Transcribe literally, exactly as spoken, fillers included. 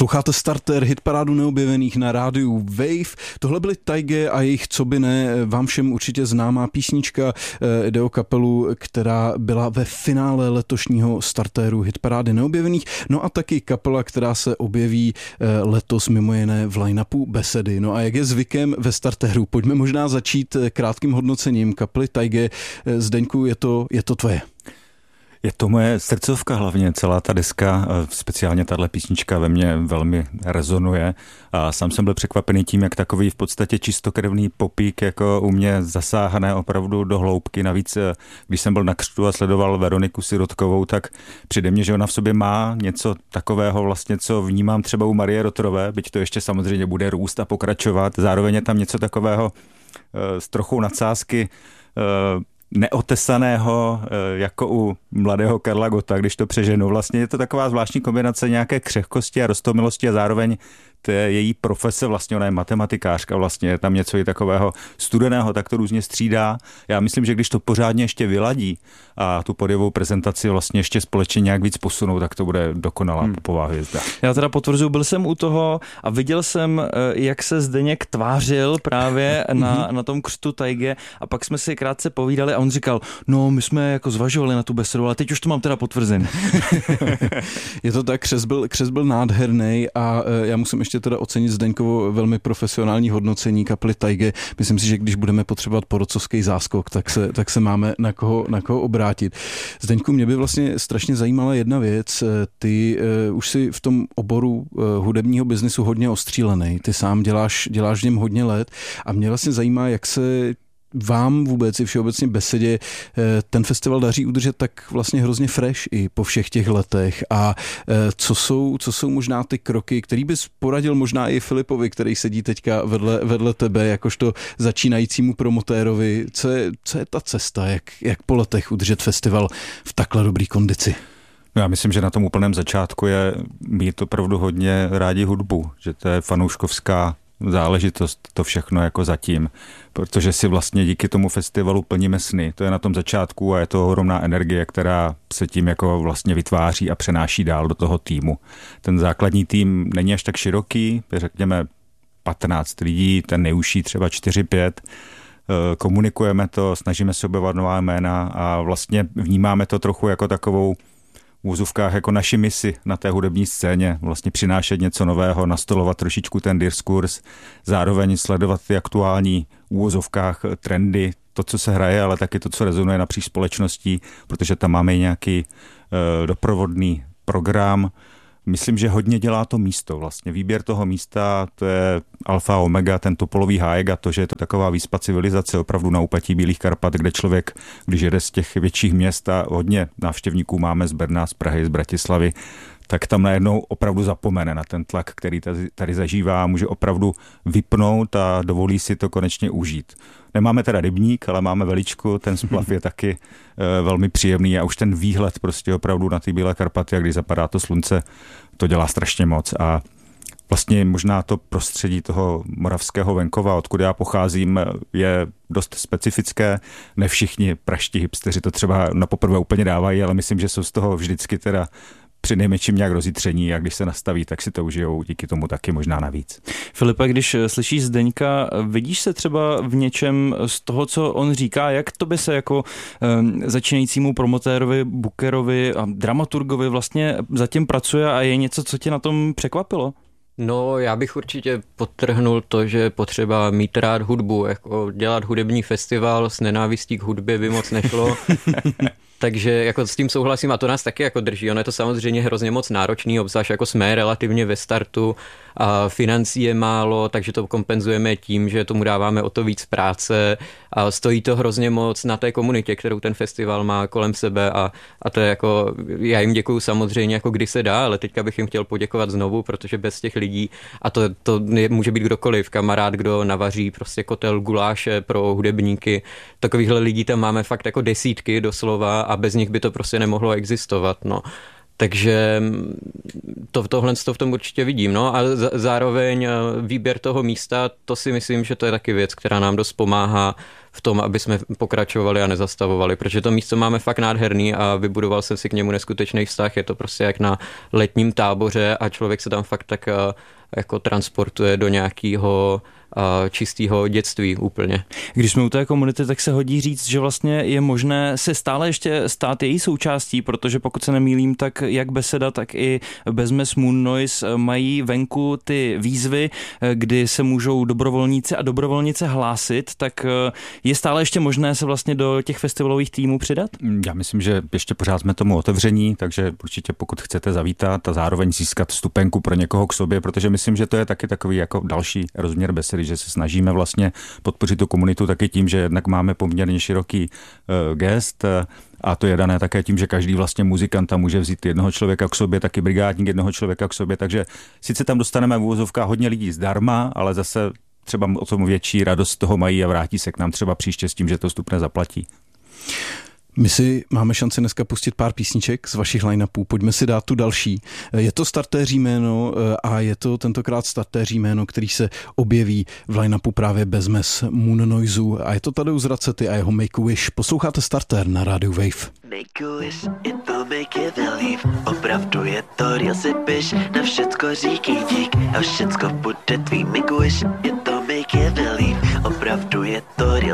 Posloucháte Starter, hitparádu neobjevených na rádiu Wave. Tohle byly Taige a jejich Co by ne, vám všem určitě známá písnička. Jde o kapelu, která byla ve finále letošního Starteru hitparády neobjevených. No a taky kapela, která se objeví letos mimo jiné v line-upu Besedy. No a jak je zvykem ve Starteru, pojďme možná začít krátkým hodnocením kapely Taige. Zdeňku, je to, je to tvoje. Je to moje srdcovka hlavně, celá ta deska, speciálně tahle písnička ve mně velmi rezonuje a sám jsem byl překvapený tím, jak takový v podstatě čistokrevný popík jako u mě zasáhne opravdu do hloubky. Navíc, když jsem byl na křtu a sledoval Veroniku Sirotkovou, tak přijde mně, že ona v sobě má něco takového vlastně, co vnímám třeba u Marie Rotrové, byť to ještě samozřejmě bude růst a pokračovat. Zároveň je tam něco takového s trochou nadsázky neotesaného, jako u mladého Karla Gotta, když to přeženu. Vlastně je to taková zvláštní kombinace nějaké křehkosti a roztomilosti a zároveň to je její profese, vlastně ona je matematikářka, vlastně je tam něco i takového studeného, tak to různě střídá. Já myslím, že když to pořádně ještě vyladí a tu podjevou prezentaci vlastně ještě společně nějak víc posunou, tak to bude dokonalá hmm. popová hvězda. Já teda potvrzuji, byl jsem u toho a viděl jsem, jak se Zdeněk tvářil právě na, na tom křtu Taige a pak jsme si krátce povídali a on říkal, no my jsme jako zvažovali na tu besedu, ale teď už to mám teda potvrzen. Je to tak, křest byl, křest byl nádherný a já musím ještě teda ocenit Zdeňkovo velmi profesionální hodnocení kapely Taige. Myslím si, že když budeme potřebovat porocovský záskok, tak se, tak se máme na koho, na koho obrátit. Zdeňku, mě by vlastně strašně zajímala jedna věc. Ty uh, už si v tom oboru uh, hudebního biznesu hodně ostřílený. Ty sám děláš, děláš v něm hodně let a mě vlastně zajímá, jak se vám vůbec i všeobecně Besedě ten festival daří udržet tak vlastně hrozně fresh i po všech těch letech a co jsou, co jsou možná ty kroky, který bys poradil možná i Filipovi, který sedí teďka vedle, vedle tebe, jakožto začínajícímu promotérovi, co je, co je ta cesta, jak, jak po letech udržet festival v takhle dobrý kondici? No já myslím, že na tom úplném začátku je mít opravdu hodně rádi hudbu, že to je fanouškovská záležitost, to všechno jako zatím, protože si vlastně díky tomu festivalu plníme sny. To je na tom začátku a je to ohromná energie, která se tím jako vlastně vytváří a přenáší dál do toho týmu. Ten základní tým není až tak široký, řekněme patnáct lidí, ten nejužší třeba čtyři pět. Komunikujeme to, snažíme se objevovat nová jména a vlastně vnímáme to trochu jako takovou v úzovkách jako naši misi na té hudební scéně, vlastně přinášet něco nového, nastolovat trošičku ten diskurs, zároveň sledovat ty aktuální v úvozovkách trendy, to, co se hraje, ale taky to, co rezonuje napříč společností, protože tam máme nějaký uh, doprovodný program. Myslím, že hodně dělá to místo vlastně. Výběr toho místa, to je alfa omega, ten Topolový hájek a to, že je to taková výspa civilizace opravdu na úpatí Bílých Karpat, kde člověk, když jede z těch větších měst a hodně návštěvníků máme z Brna, z Prahy, z Bratislavy, tak tam najednou opravdu zapomene na ten tlak, který tady zažívá, může opravdu vypnout a dovolí si to konečně užít. Nemáme teda rybník, ale máme Veličku, ten splav je taky e, velmi příjemný a už ten výhled prostě opravdu na ty Bílé Karpaty, a když zapadá to slunce, to dělá strašně moc a vlastně možná to prostředí toho moravského venkova, odkud já pocházím, je dost specifické. Ne všichni praští hipsteři to třeba na poprvé úplně dávají, ale myslím, že jsou z toho vždycky teda při nejmenším nějak rozjitření a když se nastaví, tak si to užijou díky tomu taky možná navíc. Filipe, když slyšíš Zdeňka, vidíš se třeba v něčem z toho, co on říká, jak to by se jako um, začínajícímu promotérovi, bookerovi a dramaturgovi vlastně zatím pracuje a je něco, co tě na tom překvapilo? No, já bych určitě podtrhnul to, že potřeba mít rád hudbu, jako dělat hudební festival s nenávistí k hudbě by moc nešlo. Takže jako s tím souhlasím a to nás taky jako drží. Ono je to samozřejmě hrozně moc náročný, obzvlášť jako jsme relativně ve startu a financí je málo, takže to kompenzujeme tím, že tomu dáváme o to víc práce a stojí to hrozně moc na té komunitě, kterou ten festival má kolem sebe a, a to je jako, já jim děkuju samozřejmě jako kdy se dá, ale teďka bych jim chtěl poděkovat znovu, protože bez těch lidí a to, to může být kdokoliv, kamarád, kdo navaří prostě kotel guláše pro hudebníky, takovýchhle lidí tam máme fakt jako desítky doslova a bez nich by to prostě nemohlo existovat, no. Takže to, tohle to v tom určitě vidím. No a zároveň výběr toho místa, to si myslím, že to je taky věc, která nám dost pomáhá v tom, aby jsme pokračovali a nezastavovali, protože to místo máme fakt nádherný a vybudoval jsem si k němu neskutečný vztah. Je to prostě jak na letním táboře a člověk se tam fakt tak jako transportuje do nějakého čistého dětství úplně. Když jsme u té komunity, tak se hodí říct, že vlastně je možné se stále ještě stát její součástí, protože pokud se nemýlím, tak jak Beseda, tak i Bezmes Moon Noise mají venku ty výzvy, kdy se můžou dobrovolníci a dobrovolnice hlásit, tak je stále ještě možné se vlastně do těch festivalových týmů přidat? Já myslím, že ještě pořád jsme tomu otevření, takže určitě pokud chcete zavítat a zároveň získat vstupenku pro někoho k sobě, protože myslím, že to je taky takový jako další rozměr Besedy, že se snažíme vlastně podpořit tu komunitu taky tím, že jednak máme poměrně široký uh, gest uh, a to je dané také tím, že každý vlastně muzikant tam může vzít jednoho člověka k sobě, taky brigádník jednoho člověka k sobě, takže sice tam dostaneme v uvozovkách hodně lidí zdarma, ale zase třeba o tom větší radost toho mají a vrátí se k nám třeba příště s tím, že to vstupné zaplatí. My si máme šanci dneska pustit pár písniček z vašich line-upů. Pojďme si dát tu další. Je to startéří jméno a je to tentokrát startéří jméno, který se objeví v line-upu právě Bezmes Moon Noiseu a je to Tadeusz Racety a jeho Make a Wish. Posloucháte Startér na rádiu Wave. Make a wish, it will make you believe. Opravdu je to real, si piš, na všecko říkej dík a všecko bude tvý. Make a wish, it will make you believe. Opravdu je to real.